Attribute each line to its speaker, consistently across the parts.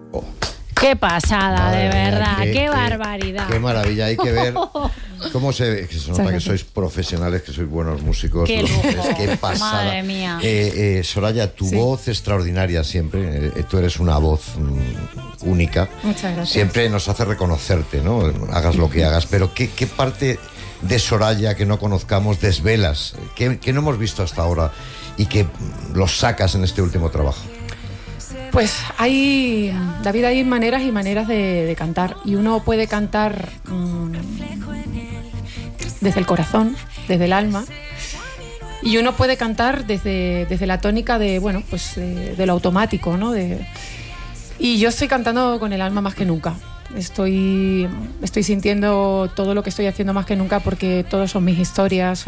Speaker 1: Oh.
Speaker 2: Qué pasada,
Speaker 1: Madre
Speaker 2: de verdad,
Speaker 1: mía,
Speaker 2: qué barbaridad.
Speaker 1: Qué maravilla, hay que ver cómo se ve, que se nota que sois profesionales, que sois buenos músicos.
Speaker 2: Qué lujo.
Speaker 1: Qué pasada.
Speaker 2: Madre mía.
Speaker 1: Soraya, tu voz extraordinaria siempre, tú eres una voz única.
Speaker 3: Muchas gracias.
Speaker 1: Siempre nos hace reconocerte, ¿no? Hagas lo que hagas, pero ¿qué parte de Soraya que no conozcamos desvelas? ¿Qué no hemos visto hasta ahora y que los sacas en este último trabajo?
Speaker 3: Pues David, hay maneras y maneras de cantar, y uno puede cantar desde el corazón, desde el alma, y uno puede cantar desde la tónica de, bueno, pues de lo automático, ¿no? Y yo estoy cantando con el alma más que nunca. Estoy sintiendo todo lo que estoy haciendo más que nunca, porque todas son mis historias,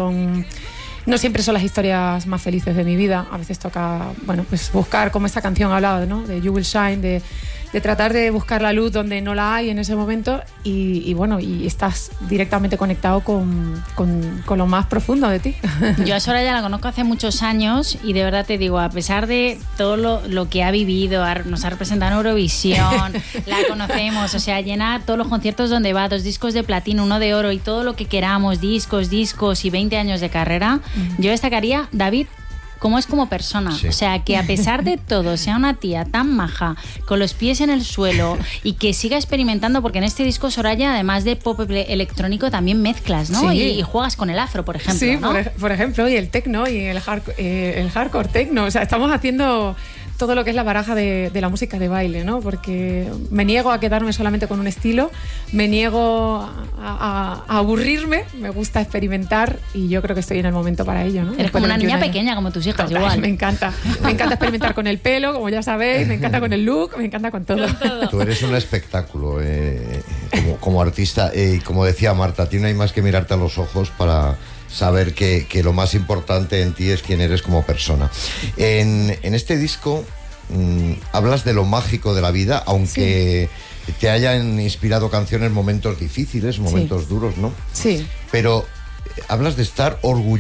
Speaker 3: no siempre son las historias más felices de mi vida. A veces toca, bueno, pues buscar, como esta canción hablaba, ¿no? De You Will Shine, de tratar de buscar la luz donde no la hay en ese momento, y bueno, y estás directamente conectado con lo más profundo de ti.
Speaker 2: Yo a Soraya la conozco hace muchos años y de verdad te digo, a pesar de todo lo que ha vivido, nos ha representado en Eurovisión, la conocemos, o sea, llena todos los conciertos donde va, 2 discos de platino, 1 de oro y todo lo que queramos, discos y 20 años de carrera. Yo destacaría, David, cómo es como persona, sí. O sea, que a pesar de todo sea una tía tan maja, con los pies en el suelo, y que siga experimentando, porque en este disco, Soraya, además de pop electrónico, también mezclas, ¿no?
Speaker 3: Sí.
Speaker 2: Y juegas con el afro, por ejemplo,
Speaker 3: sí,
Speaker 2: ¿no?
Speaker 3: por ejemplo, y el techno y el hardcore techno, o sea, estamos haciendo todo lo que es la baraja de la música de baile, ¿no? Porque me niego a quedarme solamente con un estilo, me niego a aburrirme, me gusta experimentar, y yo creo que estoy en el momento para ello, ¿no?
Speaker 2: Eres como una niña pequeña, como tus hijas.
Speaker 3: Total,
Speaker 2: igual.
Speaker 3: Me encanta experimentar con el pelo, como ya sabéis, me encanta con el look, me encanta con todo.
Speaker 1: Tú eres un espectáculo como artista, y como decía Marta, a ti no hay más que mirarte a los ojos para saber que lo más importante en ti es quién eres como persona. En este disco hablas de lo mágico de la vida, aunque te hayan inspirado canciones en momentos difíciles, momentos duros, ¿no?
Speaker 3: Sí.
Speaker 1: Pero hablas de estar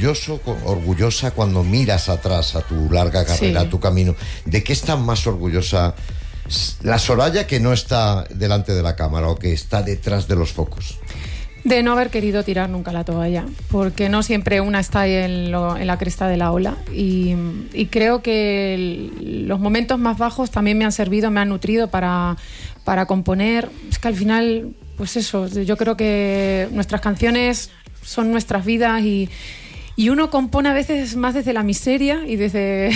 Speaker 1: orgullosa cuando miras atrás a tu larga carrera, a tu camino. ¿De qué estás más orgullosa la Soraya que no está delante de la cámara o que está detrás de los focos?
Speaker 3: De no haber querido tirar nunca la toalla, porque no siempre una está en la cresta de la ola, y creo que los momentos más bajos también me han servido, me han nutrido para componer. Es que al final, pues eso, yo creo que nuestras canciones son nuestras vidas, y uno compone a veces más desde la miseria y desde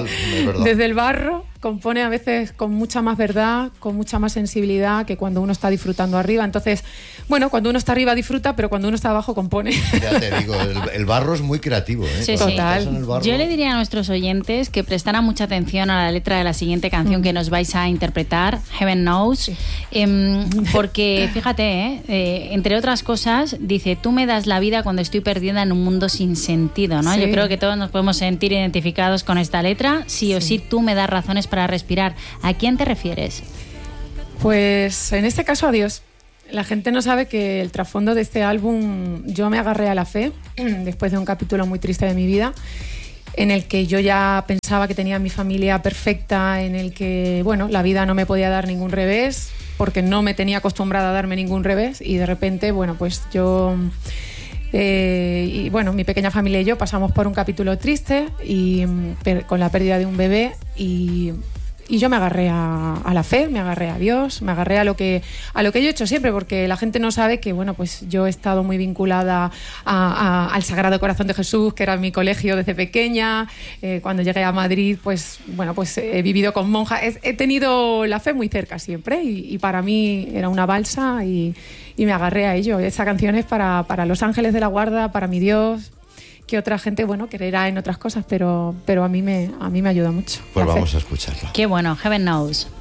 Speaker 3: el barro, compone a veces con mucha más verdad, con mucha más sensibilidad que cuando uno está disfrutando arriba. Entonces, bueno, cuando uno está arriba disfruta, pero cuando uno está abajo compone.
Speaker 1: Ya te digo, el barro es muy creativo, ¿eh?
Speaker 2: Sí,
Speaker 3: total.
Speaker 2: Yo le diría a nuestros oyentes que prestaran mucha atención a la letra de la siguiente canción que nos vais a interpretar, Heaven Knows, porque fíjate, entre otras cosas, dice: tú me das la vida cuando estoy perdida en un mundo sin sentido, ¿no? Sí. Yo creo que todos nos podemos sentir identificados con esta letra. Sí o sí, tú me das razones para respirar. ¿A quién te refieres?
Speaker 3: Pues en este caso a Dios. La gente no sabe que el trasfondo de este álbum, yo me agarré a la fe después de un capítulo muy triste de mi vida, en el que yo ya pensaba que tenía mi familia perfecta, en el que, bueno, la vida no me podía dar ningún revés, porque no me tenía acostumbrada a darme ningún revés, y de repente, bueno, pues yo... y bueno, mi pequeña familia y yo pasamos por un capítulo triste y con la pérdida de un bebé, y yo me agarré a la fe, me agarré a Dios, me agarré a lo que yo he hecho siempre, porque la gente no sabe que, bueno, pues yo he estado muy vinculada al Sagrado Corazón de Jesús, que era mi colegio desde pequeña. Cuando llegué a Madrid, pues bueno, pues he vivido con monjas, he tenido la fe muy cerca siempre, y para mí era una balsa, y me agarré a ello. Esa canción es para los ángeles de la guarda, para mi Dios, que otra gente, bueno, creerá en otras cosas, pero a mí me ayuda mucho.
Speaker 1: Pues vamos a escucharla.
Speaker 2: Qué bueno, Heaven Knows.